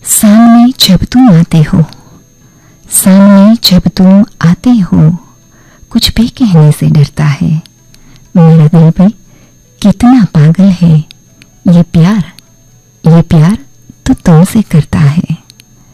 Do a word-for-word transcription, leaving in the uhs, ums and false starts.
सामने जब तुम आते हो, सामने जब तुम आते हो, कुछ भी कहने से डरता है। मेरा दिल भी कितना पागल है, ये प्यार, ये प्यार तो तुमसे करता है।